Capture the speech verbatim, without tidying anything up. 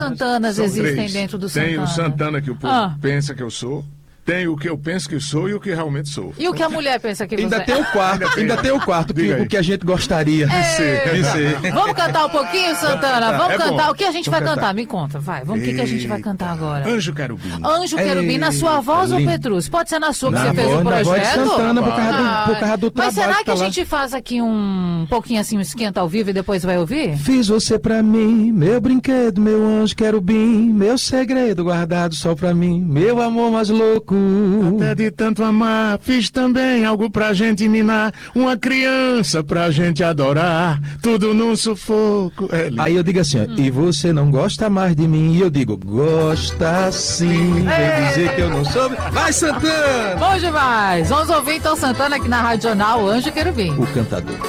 Santanas São existem três. dentro do Tem Santana? o Santana que o povo Ah. pensa que eu sou, tem o que eu penso que sou e o que realmente sou. E o que a mulher pensa que Ainda você tem o quarto, Ainda tem. ainda tem o quarto, que, Diga aí. o que a gente gostaria de ser. De ser. Vamos cantar um pouquinho, Santana? Vamos É bom. cantar. O que a gente vai Vamos cantar? cantar. Me conta, vai. Vamos, o que, que a gente vai cantar agora? Anjo Querubim. Anjo Querubim, na sua voz ou lindo. Petrus? Pode ser na sua que Na você fez voz- o na voz de projeto? Santana, por causa do- Ah, por causa do Mas trabalho será que que a tá lá. gente faz aqui um pouquinho assim, um esquenta ao vivo e depois vai ouvir? Fiz você pra mim, meu brinquedo, meu anjo querubim, meu segredo guardado só pra mim, meu amor mais louco. Até de tanto amar, fiz também algo pra gente minar, uma criança pra gente adorar, tudo num sufoco. É lindo. Aí eu digo assim, ó, Hum. e você não gosta mais de mim? E eu digo, gosta sim, vem dizer que eu não soube. Vai, Santana! Bom demais! Vamos ouvir então Santana aqui na Rádio Jornal, Anjo Querubim. O cantador.